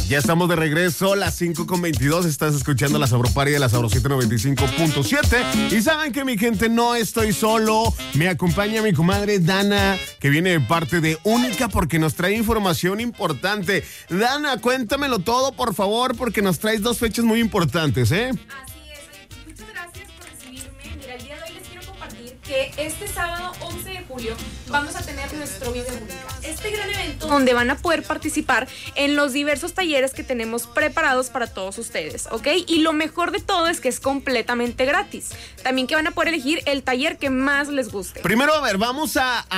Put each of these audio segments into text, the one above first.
Ya estamos de regreso, las 5:22. Estás escuchando la Sabroparia de la Sabrosita 95.7. Y saben que, mi gente, no estoy solo. Me acompaña mi comadre Dana, que viene de parte de Única porque nos trae información importante. Dana, cuéntamelo todo, por favor, porque nos traes dos fechas muy importantes, ¿eh? Así es, muchas gracias por recibirme. Mira, el día de hoy les quiero compartir que este sábado 11 de julio vamos a tener nuestro Vive Única. Este gran evento donde van a poder participar en los diversos talleres que tenemos preparados para todos ustedes, ¿ok? Y lo mejor de todo es que es completamente gratis. También que van a poder elegir el taller que más les guste. Primero, a ver, vamos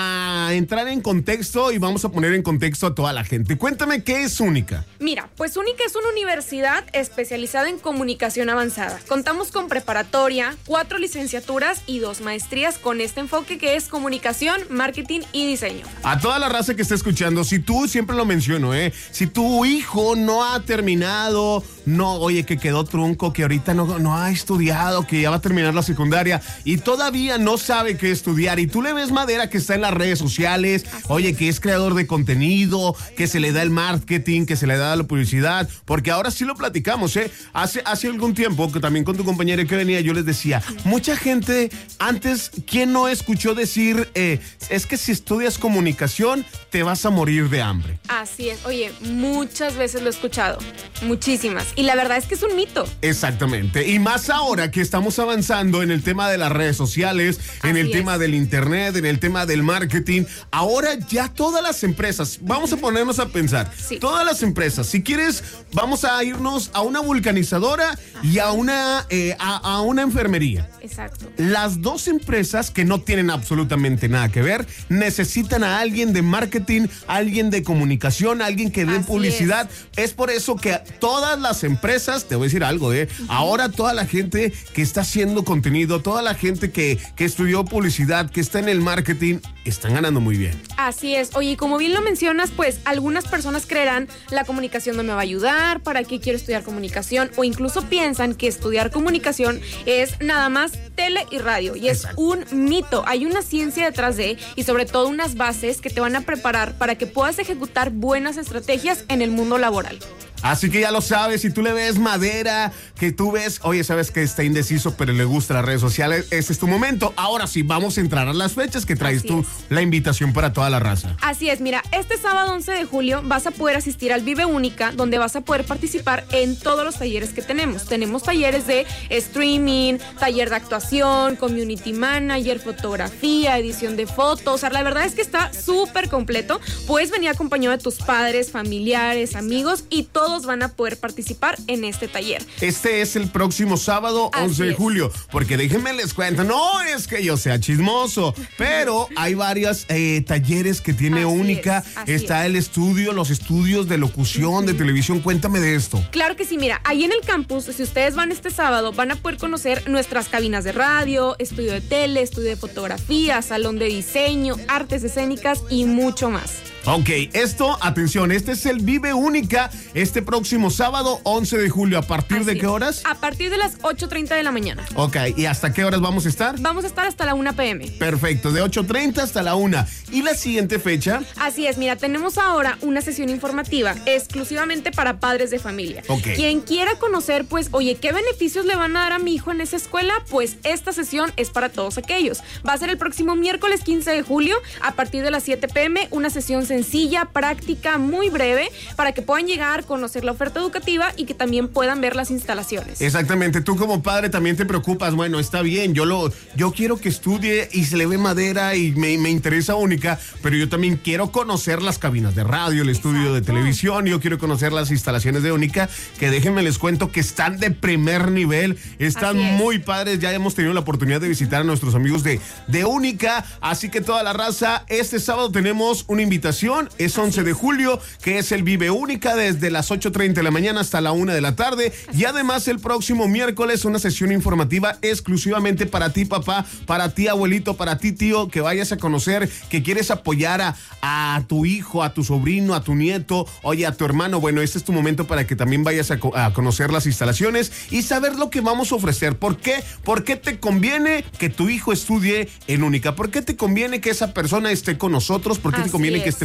a entrar en contexto y vamos a poner en contexto a toda la gente. Cuéntame, ¿qué es Única? Mira, pues Única es una universidad especializada en comunicación avanzada. Contamos con preparatoria, 4 licenciaturas y 2 maestrías con este enfoque que es comunicación, marketing y diseño. A toda la raza que está escuchando, si tú, siempre lo menciono, si tu hijo no ha terminado, oye, que quedó trunco, que ahorita no ha estudiado, que ya va a terminar la secundaria y todavía no sabe qué estudiar, y tú le ves madera que está en las redes sociales, oye, que es creador de contenido, que se le da el marketing, que se le da la publicidad, porque ahora sí lo platicamos, hace algún tiempo, que también con tu compañera que venía, yo les decía, mucha gente antes, ¿quién no escuchó decir, es que si estudias comunicación, te vas a morir de hambre? Así es, oye, muchas veces lo he escuchado, muchísimas, y la verdad es que es un mito. Exactamente, y más ahora que estamos avanzando en el tema de las redes sociales, en el tema del internet, en el tema del marketing. Ahora ya todas las empresas, vamos a ponernos a pensar, todas las empresas, si quieres, vamos a irnos a una vulcanizadora y a una enfermería. Exacto. Las dos empresas que no tienen absolutamente nada que ver, necesitan a alguien de marketing, alguien de comunicación, alguien que dé publicidad. Es por eso que todas las empresas, te voy a decir algo, ahora toda la gente que está haciendo contenido, toda la gente que estudió publicidad, que está en el marketing, están ganando muy bien. Así es. Oye, como bien lo mencionas, pues algunas personas creerán la comunicación no me va a ayudar, ¿para qué quiero estudiar comunicación? O incluso piensan que estudiar comunicación es nada más tele y radio, y es un mito. Hay una ciencia detrás y sobre todo unas bases que te van a preparar para que puedas ejecutar buenas estrategias en el mundo laboral. Así que ya lo sabes, si tú le ves madera, que tú ves, oye, sabes que está indeciso, pero le gusta las redes sociales, ese es tu momento. Ahora sí, vamos a entrar a las fechas que traes tú, la invitación para toda la raza. Así es, mira, este sábado 11 de julio vas a poder asistir al Vive Única, donde vas a poder participar en todos los talleres que tenemos. Tenemos talleres de streaming, taller de actuación, community manager, fotografía, edición de fotos. O sea, la verdad es que está súper completo. Puedes venir acompañado de tus padres, familiares, amigos, y todos van a poder participar en este taller. Este es el próximo sábado 11 de julio, porque déjenme les cuento, no es que yo sea chismoso, pero hay varios talleres que tiene Única. Está el estudio, los estudios de locución, de televisión. Cuéntame de esto. Claro que sí, mira, ahí en el campus, si ustedes van este sábado, van a poder conocer nuestras cabinas de radio, estudio de tele, estudio de fotografía, salón de diseño, artes escénicas y mucho más. Ok, atención, este es el Vive Única, este próximo sábado 11 de julio. ¿A partir de qué horas? A partir de las 8:30 de la mañana. Ok, ¿y hasta qué horas vamos a estar? Vamos a estar hasta la 1 p.m. Perfecto, de 8:30 hasta la 1. ¿Y la siguiente fecha? Así es, mira, tenemos ahora una sesión informativa exclusivamente para padres de familia. Quien quiera conocer, pues, oye, ¿qué beneficios le van a dar a mi hijo en esa escuela? Pues esta sesión es para todos aquellos. Va a ser el próximo miércoles 15 de julio a partir de las 7 p.m. Una sesión sencilla, práctica, muy breve, para que puedan llegar, conocer la oferta educativa y que también puedan ver las instalaciones. Exactamente, tú como padre también te preocupas, bueno, está bien, yo quiero que estudie y se le ve madera y me interesa Única, pero yo también quiero conocer las cabinas de radio, el estudio de televisión, yo quiero conocer las instalaciones de Única, que déjenme les cuento que están de primer nivel, están muy padres, ya hemos tenido la oportunidad de visitar a nuestros amigos de Única, así que toda la raza, este sábado tenemos una invitación, es 11 de julio, que es el Vive Única desde las 8:30 de la mañana hasta la 1 de la tarde, y además el próximo miércoles una sesión informativa exclusivamente para ti, papá, para ti, abuelito, para ti, tío, que vayas a conocer, que quieres apoyar a tu hijo, a tu sobrino, a tu nieto, oye, a tu hermano. Bueno, este es tu momento para que también vayas a conocer las instalaciones y saber lo que vamos a ofrecer. ¿Por qué? ¿Por qué te conviene que tu hijo estudie en Única? ¿Por qué te conviene que esa persona esté con nosotros? ¿Por qué te conviene que esté en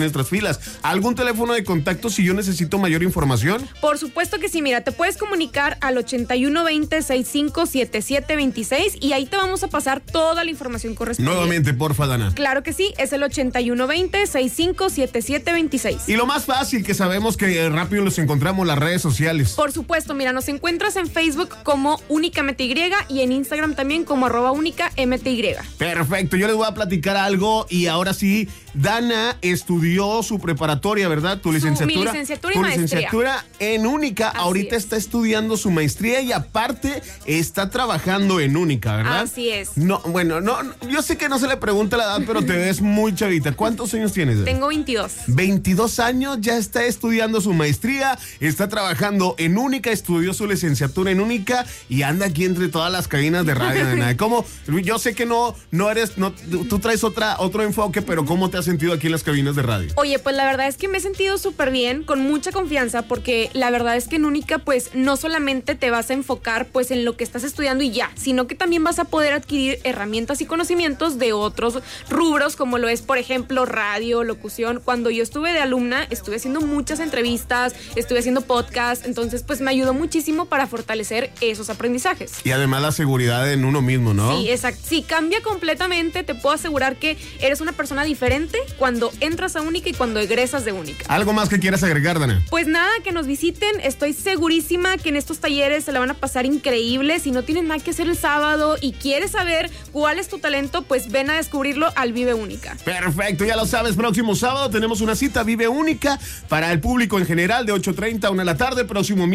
nuestras filas. ¿Algún teléfono de contacto si yo necesito mayor información? Por supuesto que sí, mira, te puedes comunicar al 8120-657726 y ahí te vamos a pasar toda la información correspondiente. Nuevamente, porfa, Dana. Claro que sí, es el 8120-657726. Y lo más fácil, que sabemos que rápido los encontramos, las redes sociales. Por supuesto, mira, nos encuentras en Facebook como únicamty y en Instagram también como @únicamty. Perfecto, yo les voy a platicar algo y ahora sí, Dana estudió su preparatoria, ¿verdad? Tu licenciatura. Mi licenciatura y maestría. Licenciatura en Única. Así ahorita está estudiando su maestría y aparte está trabajando en Única, ¿verdad? Así es. No, bueno, no, yo sé que no se le pregunta la edad, pero te ves muy chavita. ¿Cuántos años tienes? Tengo 22. 22 años, ya está estudiando su maestría, está trabajando en Única, estudió su licenciatura en Única y anda aquí entre todas las cabinas de radio. ¿Cómo? Yo sé que no eres, tú traes otro enfoque, pero ¿cómo te has sentido aquí en las cabinas de radio? Oye, pues la verdad es que me he sentido súper bien, con mucha confianza, porque la verdad es que en Única pues no solamente te vas a enfocar pues en lo que estás estudiando y ya, sino que también vas a poder adquirir herramientas y conocimientos de otros rubros, como lo es, por ejemplo, radio, locución. Cuando yo estuve de alumna, estuve haciendo muchas entrevistas, estuve haciendo podcast, entonces pues me ayudó muchísimo para fortalecer esos aprendizajes. Y además la seguridad en uno mismo, ¿no? Sí, exacto. Sí, cambia completamente. Te puedo asegurar que eres una persona diferente cuando entras a Única y cuando egresas de Única. ¿Algo más que quieras agregar, Dana? Pues nada, que nos visiten. Estoy segurísima que en estos talleres se la van a pasar increíble. Si no tienen nada que hacer el sábado y quieres saber cuál es tu talento, pues ven a descubrirlo al Vive Única. Perfecto, ya lo sabes, próximo sábado tenemos una cita Vive Única para el público en general de 8:30 a 1 de la tarde. Próximo